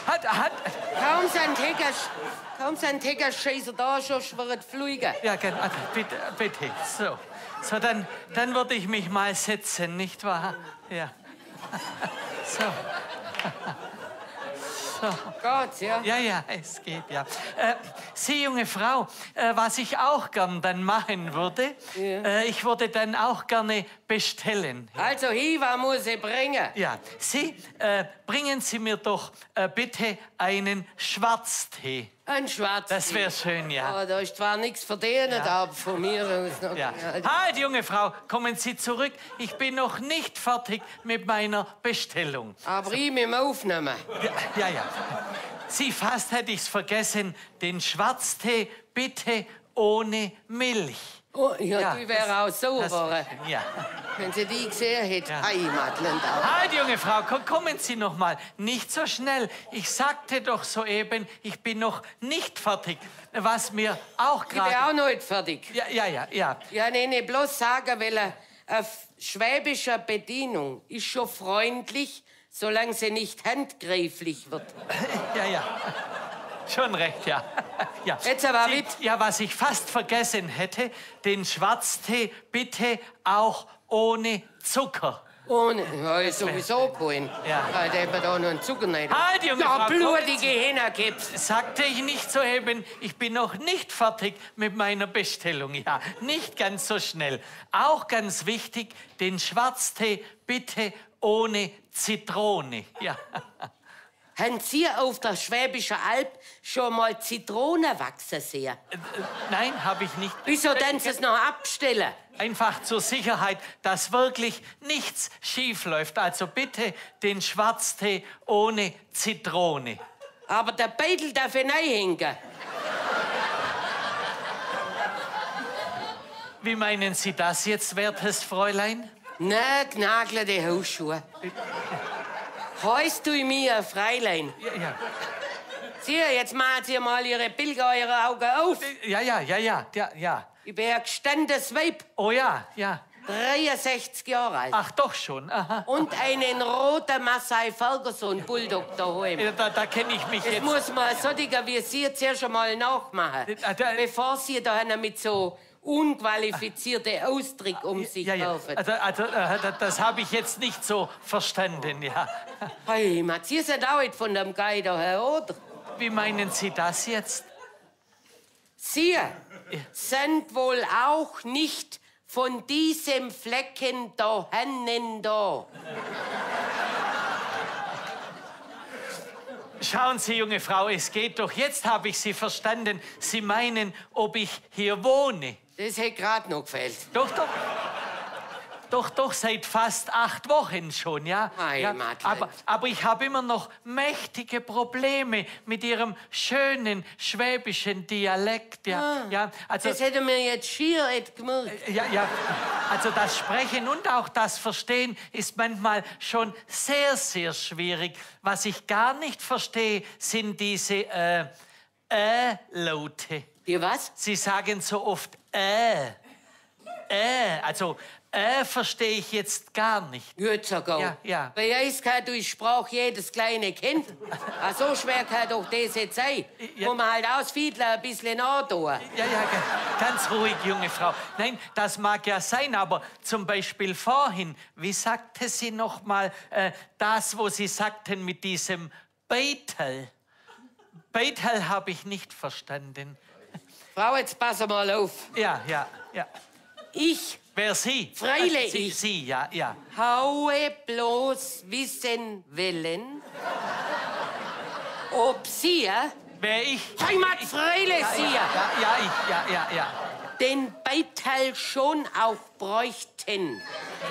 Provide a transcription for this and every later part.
Kaum sein Ticker scheiße da, schon schwirrt fliegen. Ja, genau. Bitte, bitte. So. So, dann würde ich mich mal setzen, nicht wahr? Ja. So. So. Gott, ja. Ja, es geht, ja. Sie, junge Frau, was ich auch gern dann machen würde, Ja. ich würde dann auch gerne bestellen. Also, Hiva muss ich bringen. Ja, Sie, bringen Sie mir doch bitte einen Schwarztee. Ein Schwarz. Das wäre schön, ja. Oh, da ist zwar nichts verdient, aber von mir aus noch. Ja. Halt, junge Frau, kommen Sie zurück. Ich bin noch nicht fertig mit meiner Bestellung. Aber ich mit dem Aufnehmen. Ja. Sie, fast hätte ich's vergessen. Den Schwarztee bitte ohne Milch. Oh, ja, Ja, die wäre auch so Das- geworden. Ja. Wenn sie die gesehen hätte. Ja. Heimatland auch. Halt, junge Frau, kommen Sie noch mal. Nicht so schnell. Ich sagte doch soeben, ich bin noch nicht fertig. Was mir auch Ich bin gerade... auch noch nicht fertig. Ja. Ja, nee, bloß sagen will, eine schwäbische Bedienung ist schon freundlich, solange sie nicht handgreiflich wird. Ja. Schon recht, ja. Ja. Jetzt aber Sie, mit. ja, was ich fast vergessen hätte, den Schwarztee bitte auch ohne Zucker. Ohne, ja, ist sowieso kein. Ja. Da hätte man da noch einen Zucker rein. Halt, junge Ja, Frau, blutige Hintergips. Sagte ich nicht soeben, ich bin noch nicht fertig mit meiner Bestellung. Ja, nicht ganz so schnell. Auch ganz wichtig, den Schwarztee bitte ohne Zitrone. Ja. Haben Sie auf der Schwäbischen Alb schon mal Zitronen wachsen sehen? Nein, habe ich nicht. Wieso denn Sie es noch abstellen? Einfach zur Sicherheit, dass wirklich nichts schief läuft. Also bitte den Schwarztee ohne Zitrone. Aber der Beitel darf hineinhängen. Wie meinen Sie das jetzt, wertes Fräulein? Na, gnagelte Hausschuhe. Heißt du mir, Freilein? Ja. Sie, jetzt machen Sie mal Ihre Bilder, eure Augen auf. Ja. Ich bin ein gestandenes Weib, Oh ja. 63 Jahre alt. Ach, doch schon. Aha. Und einen roten Massey Ferguson Bulldog daheim. Ja, da kenne ich mich Das jetzt. muss man solcher wie Sie zuerst einmal nachmachen, bevor Sie da mit so unqualifizierte Ausdruck um sich werfen. Das habe ich jetzt nicht so verstanden, ja. Heimat, Sie sind auch nicht von dem Geider her, oder? Wie meinen Sie das jetzt? Sie sind wohl auch nicht von diesem Flecken da hennen da. Schauen Sie, junge Frau, es geht doch. Jetzt habe ich Sie verstanden. Sie meinen, ob ich hier wohne. Das hätte gerade noch gefällt. Doch, seit fast 8 Wochen schon, ja? Heimatland. Aber ich habe immer noch mächtige Probleme mit Ihrem schönen schwäbischen Dialekt, ja. Also, Das hätte mir jetzt schier nicht gemerkt. ja, also das Sprechen und auch das Verstehen ist manchmal schon sehr, sehr schwierig. Was ich gar nicht verstehe, sind diese Laute. Die was? Sie sagen so oft also verstehe ich jetzt gar nicht. Jetzt sogar. Ja. Bei uns kann durch Sprache jedes kleine Kind. So schwer kann doch das jetzt sein. Ja. Wo man halt ausfiedler ein bisschen nachtun. Ja, ganz ruhig, junge Frau. Nein, das mag ja sein, aber zum Beispiel vorhin, wie sagte sie noch mal das, wo Sie sagten mit diesem Beitel? Beitel habe ich nicht verstanden. Frau, jetzt pass mal auf. Ja. Ich Wer Sie? Freilich. Sie, ja. haue bloß wissen wollen, ob Sie, Wer ich? Heimat Freile, Sie, Ja. den Beitel schon auch bräuchten.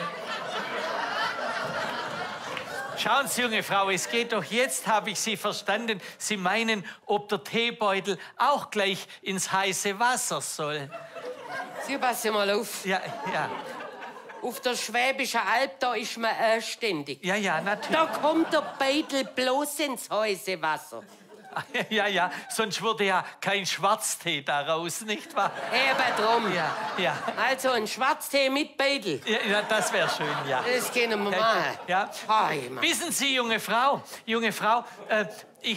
Schauen Sie, junge Frau, es geht doch, jetzt habe ich Sie verstanden. Sie meinen, ob der Teebeutel auch gleich ins heiße Wasser soll. Sie passen mal auf. Ja. Auf der Schwäbischen Alb, da ist man anständig. Ja, natürlich. Da kommt der Beitel bloß ins heiße Wasser. Ja, sonst würde ja kein Schwarztee daraus, nicht wahr? Eben drum. Ja. Also ein Schwarztee mit Beitel. Ja, das wäre schön, ja. Das können wir machen. Ja. Heimat. Wissen Sie, junge Frau,